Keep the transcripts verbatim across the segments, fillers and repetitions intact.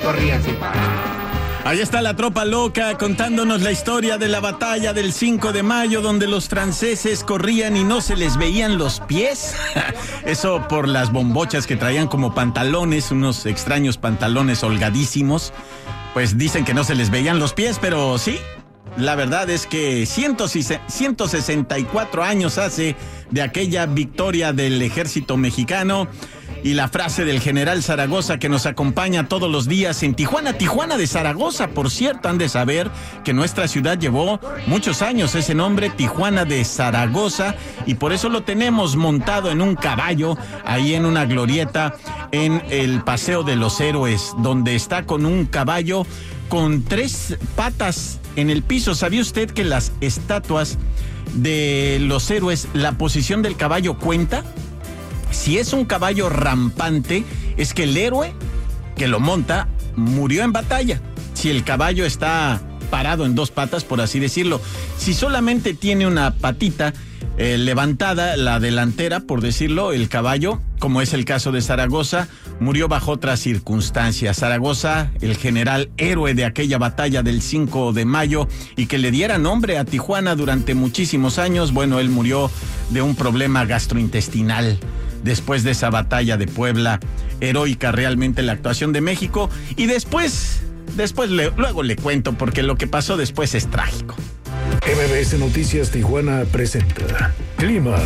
corrían sin parar. Ahí está la tropa loca contándonos la historia de la batalla del cinco de mayo, donde los franceses corrían y no se les veían los pies. Eso por las bombochas que traían como pantalones, unos extraños pantalones holgadísimos. Pues dicen que no se les veían los pies, pero sí. La verdad es que ciento sesenta y cuatro años hace de aquella victoria del ejército mexicano. Y la frase del general Zaragoza que nos acompaña todos los días en Tijuana, Tijuana de Zaragoza, por cierto, han de saber que nuestra ciudad llevó muchos años ese nombre, Tijuana de Zaragoza, y por eso lo tenemos montado en un caballo, ahí en una glorieta, en el Paseo de los Héroes, donde está con un caballo con tres patas en el piso. ¿Sabía usted que las estatuas de los héroes, la posición del caballo cuenta? Si es un caballo rampante, es que el héroe que lo monta murió en batalla. Si el caballo está parado en dos patas, por así decirlo. Si solamente tiene una patita eh, levantada, la delantera, por decirlo, el caballo, como es el caso de Zaragoza, murió bajo otras circunstancias. Zaragoza, el general héroe de aquella batalla del cinco de mayo y que le diera nombre a Tijuana durante muchísimos años, bueno, él murió de un problema gastrointestinal. Después de esa batalla de Puebla, heroica realmente la actuación de México. Y después, después le, luego le cuento, porque lo que pasó después es trágico. M B S Noticias Tijuana presenta Clima.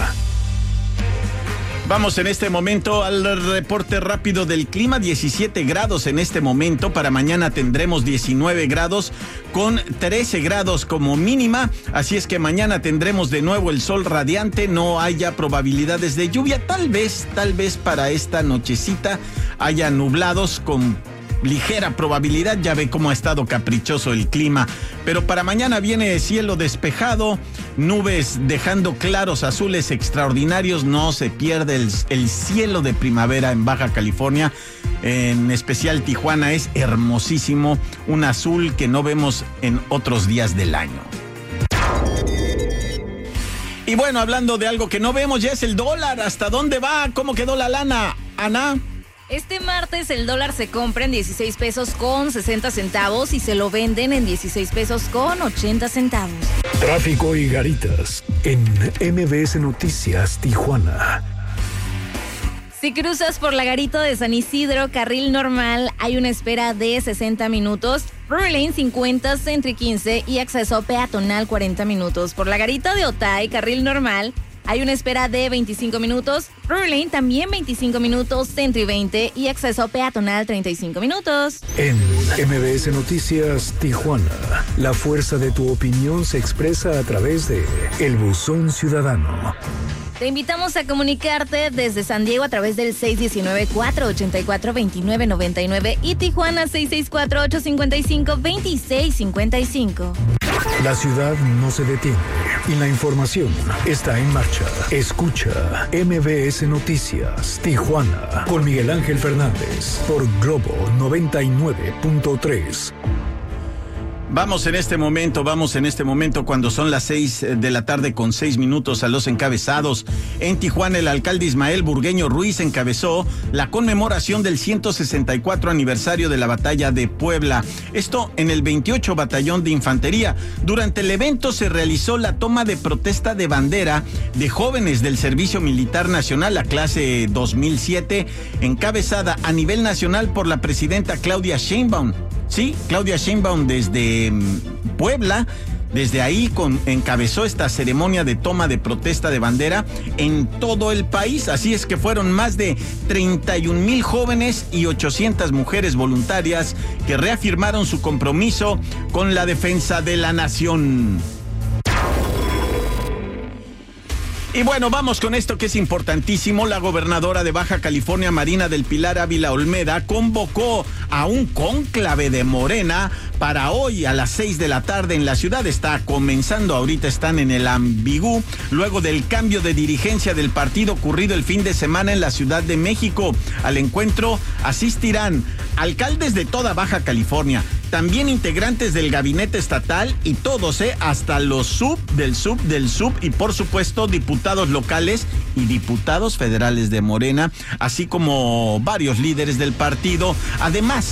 Vamos en este momento al reporte rápido del clima. diecisiete grados en este momento. Para mañana tendremos diecinueve grados con trece grados como mínima. Así es que mañana tendremos de nuevo el sol radiante. No haya probabilidades de lluvia. Tal vez, tal vez para esta nochecita haya nublados con ligera probabilidad. Ya ve cómo ha estado caprichoso el clima. Pero para mañana viene cielo despejado, nubes dejando claros azules extraordinarios. No se pierde el, el cielo de primavera en Baja California. En especial Tijuana es hermosísimo. Un azul que no vemos en otros días del año. Y bueno, hablando de algo que no vemos, ya es el dólar. ¿Hasta dónde va? ¿Cómo quedó la lana, Ana? Este martes el dólar se compra en dieciséis pesos con sesenta centavos y se lo venden en dieciséis pesos con ochenta centavos. Tráfico y garitas en M B S Noticias Tijuana. Si cruzas por la Garita de San Isidro, carril normal, hay una espera de sesenta minutos. Prairie Lane cincuenta, Century quince y acceso peatonal cuarenta minutos. Por la Garita de Otay, carril normal, hay una espera de veinticinco minutos, Prairie Lane también veinticinco minutos, Century veinte y acceso peatonal treinta y cinco minutos. En M B S Noticias Tijuana, la fuerza de tu opinión se expresa a través de El Buzón Ciudadano. Te invitamos a comunicarte desde San Diego a través del seis uno nueve, cuatro ocho cuatro, dos nueve nueve nueve y Tijuana seis seis cuatro, ocho cinco cinco, dos seis cinco cinco. La ciudad no se detiene y la información está en marcha. Escucha M B S Noticias Tijuana con Miguel Ángel Fernández por Globo noventa y nueve punto tres. Vamos en este momento, vamos en este momento cuando son las seis de la tarde con seis minutos a los encabezados. En Tijuana, el alcalde Ismael Burgueño Ruiz encabezó la conmemoración del ciento sesenta y cuatro aniversario de la batalla de Puebla. Esto en el veintiocho Batallón de Infantería. Durante el evento se realizó la toma de protesta de bandera de jóvenes del Servicio Militar Nacional, la clase dos mil siete, encabezada a nivel nacional por la presidenta Claudia Sheinbaum. Sí, Claudia Sheinbaum desde Puebla, desde ahí con, encabezó esta ceremonia de toma de protesta de bandera en todo el país. Así es que fueron más de treinta y un mil jóvenes y ochocientas mujeres voluntarias que reafirmaron su compromiso con la defensa de la nación. Y bueno, vamos con esto que es importantísimo. La gobernadora de Baja California, Marina del Pilar Ávila Olmeda, convocó a un cónclave de Morena para hoy a las seis de la tarde en la ciudad. Está comenzando, ahorita están en el Ambigú, luego del cambio de dirigencia del partido ocurrido el fin de semana en la Ciudad de México. Al encuentro asistirán alcaldes de toda Baja California, también integrantes del gabinete estatal y todos, eh, hasta los sub del sub del sub y por supuesto diputados locales y diputados federales de Morena, así como varios líderes del partido. Además,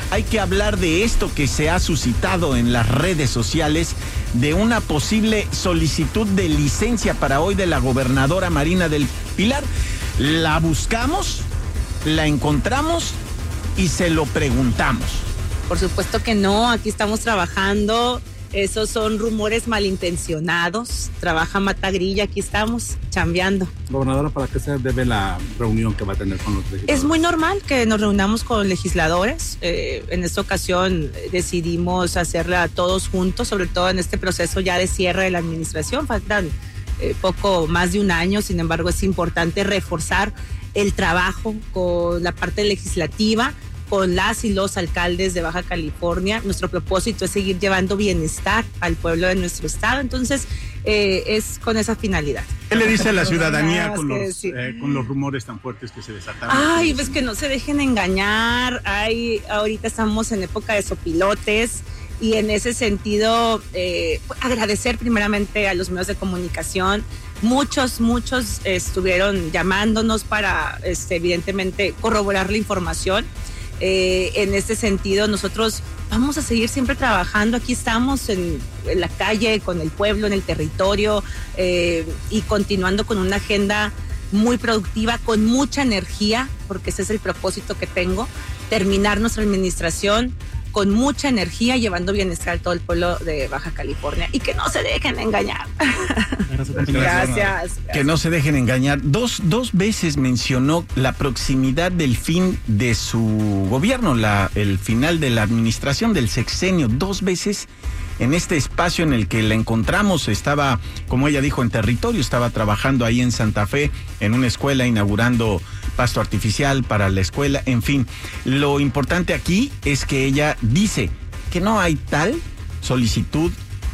hay que hablar de esto que se ha suscitado en las redes sociales, de una posible solicitud de licencia para hoy de la gobernadora Marina del Pilar. La buscamos, la encontramos y se lo preguntamos. Por supuesto que no, aquí estamos trabajando. Esos son rumores malintencionados. Trabaja Matagrilla, aquí estamos chambeando. Gobernadora, ¿para qué se debe la reunión que va a tener con los legisladores? Es muy normal que nos reunamos con legisladores. Eh, en esta ocasión decidimos hacerla todos juntos, sobre todo en este proceso ya de cierre de la administración. Faltan eh, poco más de un año, sin embargo es importante reforzar el trabajo con la parte legislativa, con las y los alcaldes de Baja California. Nuestro propósito es seguir llevando bienestar al pueblo de nuestro estado, entonces eh, es con esa finalidad. ¿Qué le dice a la ciudadanía con los, eh, con los rumores tan fuertes que se desataron? Ay, pues que no se dejen engañar. Ay, ahorita estamos en época de sopilotes y en ese sentido eh, agradecer primeramente a los medios de comunicación. Muchos, muchos eh, estuvieron llamándonos para este, evidentemente corroborar la información. Eh, en este sentido, nosotros vamos a seguir siempre trabajando. Aquí estamos en, en la calle, con el pueblo, en el territorio, eh, y continuando con una agenda muy productiva, con mucha energía, porque ese es el propósito que tengo, terminar nuestra administración con mucha energía, llevando bienestar a todo el pueblo de Baja California. Y que no se dejen engañar. Gracias. Gracias. Que no se dejen engañar. Dos, dos veces mencionó la proximidad del fin de su gobierno, la, el final de la administración del sexenio. Dos veces en este espacio en el que la encontramos. Estaba, como ella dijo, en territorio, estaba trabajando ahí en Santa Fe, en una escuela, inaugurando pasto artificial para la escuela, en fin. Lo importante aquí es que ella dice que no hay tal solicitud,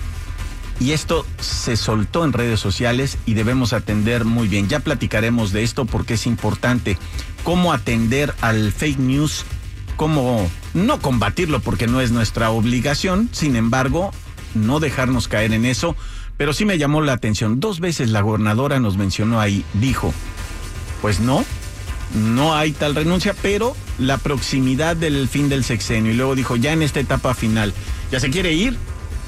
y esto se soltó en redes sociales y debemos atender muy bien. Ya platicaremos de esto porque es importante cómo atender al fake news, cómo no combatirlo porque no es nuestra obligación, sin embargo, no dejarnos caer en eso. Pero sí me llamó la atención. Dos veces la gobernadora nos mencionó ahí, dijo, pues no, no hay tal renuncia, pero la proximidad del fin del sexenio. Y luego dijo, ya en esta etapa final, ¿ya se quiere ir?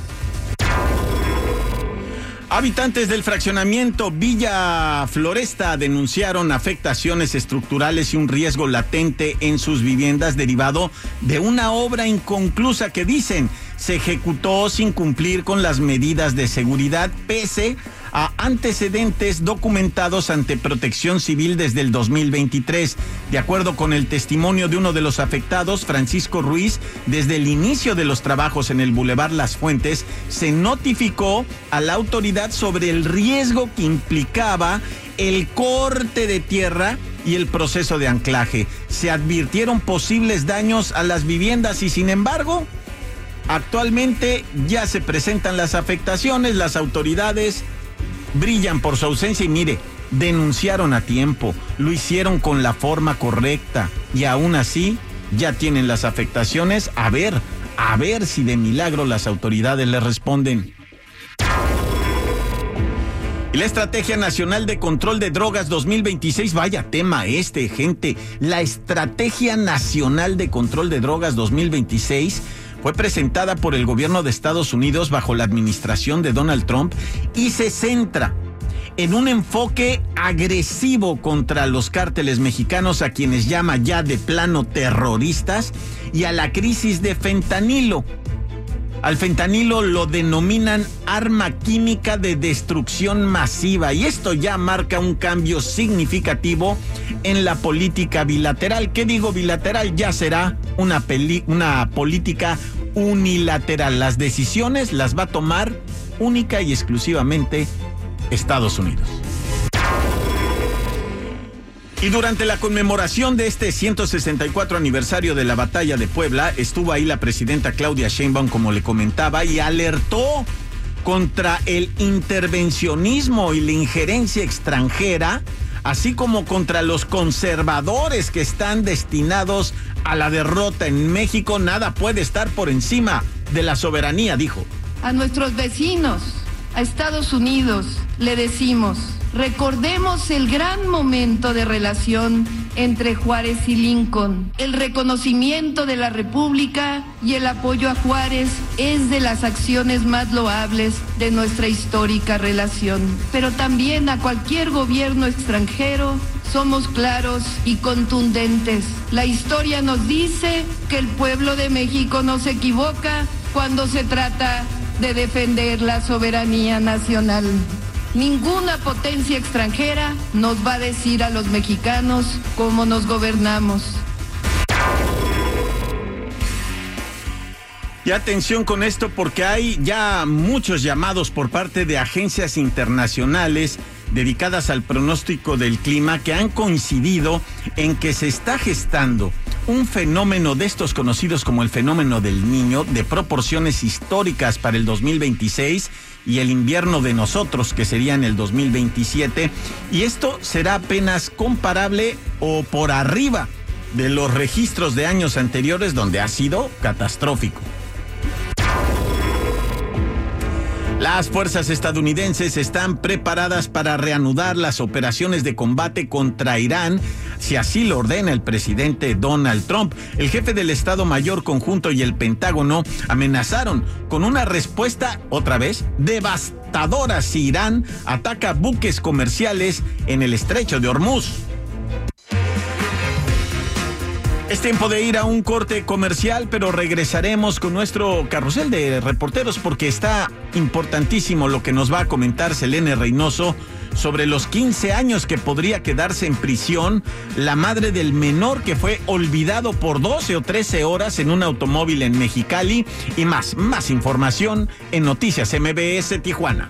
Habitantes del fraccionamiento Villa Floresta denunciaron afectaciones estructurales y un riesgo latente en sus viviendas derivado de una obra inconclusa que dicen se ejecutó sin cumplir con las medidas de seguridad pese a antecedentes documentados ante Protección Civil desde el dos mil veintitrés. De acuerdo con el testimonio de uno de los afectados, Francisco Ruiz, desde el inicio de los trabajos en el Boulevard Las Fuentes, se notificó a la autoridad sobre el riesgo que implicaba el corte de tierra y el proceso de anclaje. Se advirtieron posibles daños a las viviendas y, sin embargo, actualmente ya se presentan las afectaciones. Las autoridades brillan por su ausencia y mire, denunciaron a tiempo, lo hicieron con la forma correcta y aún así ya tienen las afectaciones. A ver, a ver si de milagro las autoridades les responden. Y la Estrategia Nacional de Control de Drogas dos mil veintiséis, vaya tema este, gente. La Estrategia Nacional de Control de Drogas dos mil veintiséis fue presentada por el gobierno de Estados Unidos bajo la administración de Donald Trump y se centra en un enfoque agresivo contra los cárteles mexicanos, a quienes llama ya de plano terroristas, y a la crisis de fentanilo. Al fentanilo lo denominan arma química de destrucción masiva, y esto ya marca un cambio significativo en la política bilateral. ¿Qué digo bilateral? Ya será una, peli- una política unilateral. Las decisiones las va a tomar única y exclusivamente Estados Unidos. Y durante la conmemoración de este ciento sesenta y cuatro aniversario de la Batalla de Puebla, estuvo ahí la presidenta Claudia Sheinbaum, como le comentaba, y alertó contra el intervencionismo y la injerencia extranjera, así como contra los conservadores que están destinados a la derrota en México. Nada puede estar por encima de la soberanía, dijo. A nuestros vecinos, a Estados Unidos, le decimos: recordemos el gran momento de relación entre Juárez y Lincoln. El reconocimiento de la República y el apoyo a Juárez es de las acciones más loables de nuestra histórica relación. Pero también a cualquier gobierno extranjero somos claros y contundentes. La historia nos dice que el pueblo de México no se equivoca cuando se trata de defender la soberanía nacional. Ninguna potencia extranjera nos va a decir a los mexicanos cómo nos gobernamos. Y atención con esto porque hay ya muchos llamados por parte de agencias internacionales dedicadas al pronóstico del clima que han coincidido en que se está gestando un fenómeno de estos conocidos como el fenómeno del Niño de proporciones históricas para el dos mil veintiséis y el invierno de nosotros, que sería en el dos mil veintisiete, y esto será apenas comparable o por arriba de los registros de años anteriores donde ha sido catastrófico. Las fuerzas estadounidenses están preparadas para reanudar las operaciones de combate contra Irán, si así lo ordena el presidente Donald Trump. El jefe del Estado Mayor Conjunto y el Pentágono amenazaron con una respuesta, otra vez, devastadora si Irán ataca buques comerciales en el Estrecho de Hormuz. Es tiempo de ir a un corte comercial, pero regresaremos con nuestro carrusel de reporteros porque está importantísimo lo que nos va a comentar Selene Reynoso sobre los quince años que podría quedarse en prisión la madre del menor que fue olvidado por doce o trece horas en un automóvil en Mexicali y más, más información en Noticias M B S Tijuana.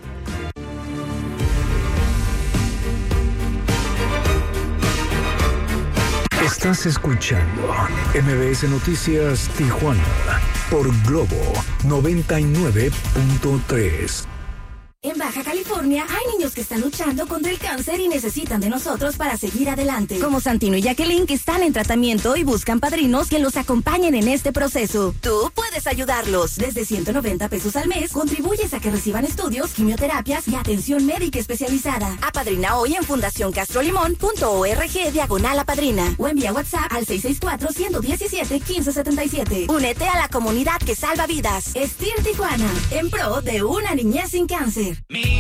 Estás escuchando M B S Noticias Tijuana por Globo noventa y nueve punto tres. En Baja California hay niños que están luchando contra el cáncer y necesitan de nosotros para seguir adelante. Como Santino y Jacqueline, que están en tratamiento y buscan padrinos que los acompañen en este proceso. Tú puedes ayudarlos. Desde ciento noventa pesos al mes, contribuyes a que reciban estudios, quimioterapias y atención médica especializada. Apadrina hoy en fundación castro limón punto org diagonal apadrina o envía WhatsApp al seis seis cuatro, uno uno siete, uno cinco siete siete. Únete a la comunidad que salva vidas. Estir Tijuana, en pro de una niñez sin cáncer. Mi